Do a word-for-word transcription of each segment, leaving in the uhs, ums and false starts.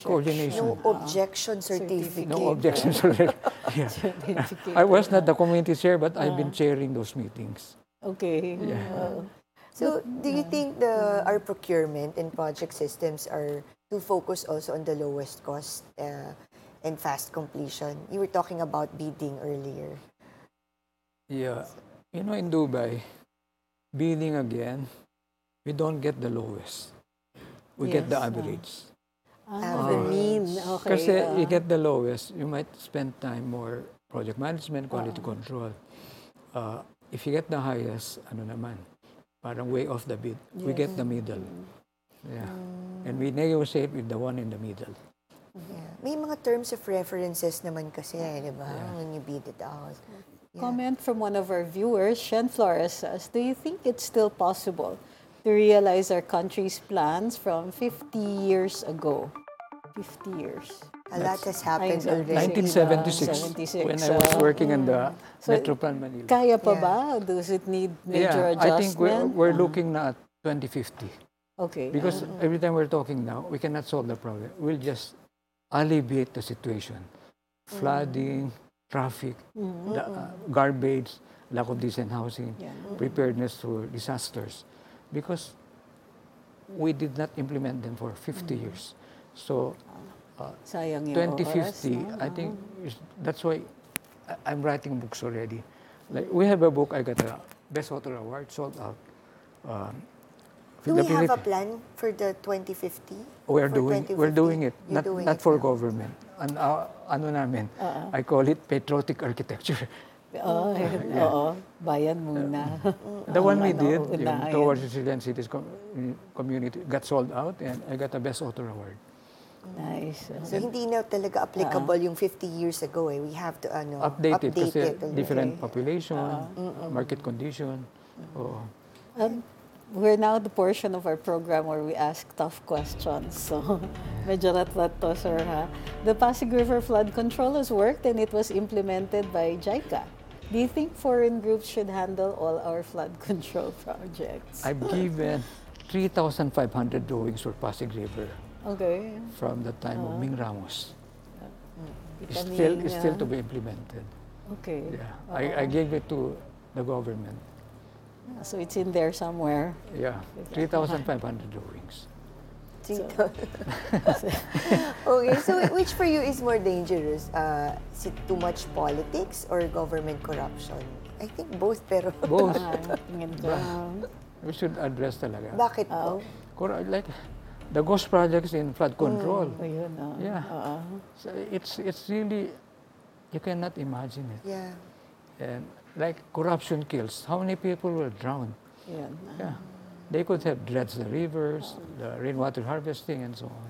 coordination. No objection certificate. No objections already. Yeah. I was not the community chair, but I've been chairing those meetings. Okay. Yeah. Uh, So, do you think the our procurement and project systems are to focus also on the lowest cost uh, and fast completion? You were talking about bidding earlier. Yeah. You know, in Dubai, bidding again, we don't get the lowest. We get the Yes, uh, average. ah, the mean. Okay. Kasi uh, you get the lowest, you might spend time more project management, quality control. Uh, if you get the highest, ano naman, parang way off the bid. We get the middle. Yeah. And we negotiate with the one in the middle. Yeah. May mga terms of references naman kasi, di ba? When you bid it out. Yeah. Comment from one of our viewers, Shen Flores says, do you think it's still possible to realize our country's plans from fifty years ago? fifty years. A lot has happened Ayun, already. nineteen seventy-six, seventy-six, when I was uh, working in the So, Metroplan Manila. Kaya pa Yeah. ba? Does it need major Yeah, I think we're, adjustment? we're Ah, looking na at twenty fifty. Okay. Because every time we're talking now, we cannot solve the problem. We'll just alleviate the situation. Flooding, traffic, the, uh, garbage, lack of decent housing, Yeah. preparedness for disasters. Because we did not implement them for fifty years. So Sayang yung twenty oras, fifty, no? I think is, that's why I- I'm writing books already. Like we have a book, I got a Best Author Award, sold out. Um, Do the we have a Philippi- plan for the twenty fifty? We're For doing we're twenty fifty? doing it, You're not doing not it for now. government. An, uh, ano namin, I call it patriotic architecture. Oo, oo. Bayan muna. The one we ano, did, una, yung ayan. Towards Resilient Cities com- Community, got sold out and I got a Best Author Award. Nice. So, hindi na talaga applicable yung fifty years ago eh. We have to ano, Updated update kasi it. already. different population, market condition. Oo. Um, we're now the portion of our program where we ask tough questions. So, medyo rat-rat to, sir, ha? The Pasig River flood control has worked and it was implemented by JICA. Do you think foreign groups should handle all our flood control projects? I've given three thousand five hundred drawings for Pasig River Okay. from the time of Ming Ramos. It's Kita still, Ming, it's still yeah. to be implemented. Okay. Yeah. I, I gave it to the government. So, it's in there somewhere. Yeah, three thousand five hundred drawings. Okay, so which for you is more dangerous? Uh, is it too much politics or government corruption? I think both, pero Both. Ah, tingin ko. We should address talaga. bakit po? Cor- Like the ghost projects in flood control. Ayun, ah. Yeah. Oo. So it's it's really, you cannot imagine it. Yeah. And like corruption kills. How many people will drown? Yun. Yeah. They could have dredged the rivers, the rainwater harvesting, and so on.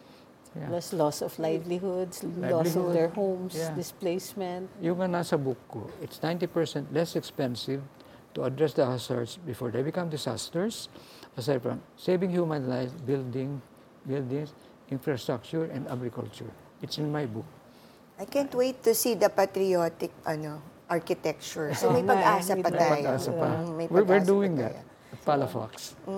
Yeah. Plus loss of livelihoods, loss of Livelihood, their homes, yeah. displacement. Yung nga nasa book ko, it's ninety percent less expensive to address the hazards before they become disasters, aside from saving human lives, building, buildings, infrastructure, and agriculture. It's in my book. I can't wait to see the patriotic ano architecture. So may Oo nga, pag-asa eh, pa may tayo. Pag-asa pa. Mm, may We're, we're pag-asa doing pa that tayo. at Palafox.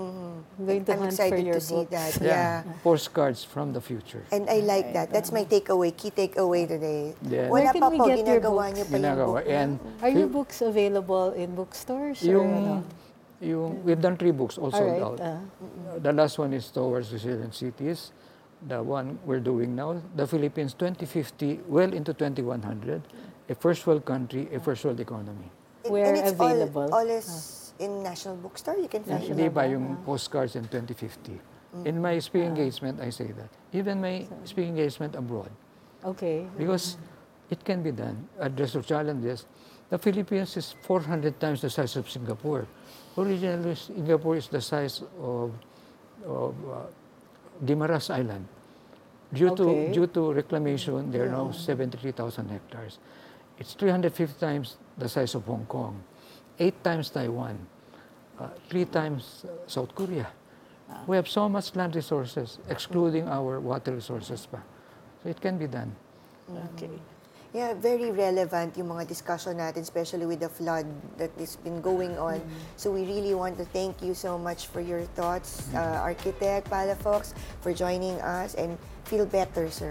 I'm going to I'm hunt for excited your to see books. that. Yeah. Yeah. Postcards from the future. And I like that. That's my takeaway, key takeaway today. Yeah. Where Wala can pa we po, get your ginagawa books? niyo pa yung Ginagawa. book. And Are your books available in bookstores? or ano? yung, yung, we've done three books all sold Alright, out. ah. The last one is Towards Resilient Cities. The one we're doing now, the Philippines twenty fifty, well into twenty-one hundred, a first world country, a first world economy. And- Where and it's available? All, all is in National Bookstore. You can find it. Hindi pa yung postcards in twenty fifty. In my speaking engagement, I say that. Even my speaking engagement abroad. Okay. Because it can be done. Address of challenges. The Philippines is four hundred times the size of Singapore. Originally, Singapore is the size of, of uh, Guimaras Island. Due to Okay. due to reclamation, there are now seventy-three thousand hectares. It's three hundred fifty times the size of Hong Kong, eight times Taiwan, uh, three times uh, South Korea. We have so much land resources, excluding our water resources pa. So it can be done. Okay. Yeah, very relevant yung mga discussion natin, especially with the flood that has been going on. So we really want to thank you so much for your thoughts, uh, Architect Palafox, for joining us, and feel better, sir.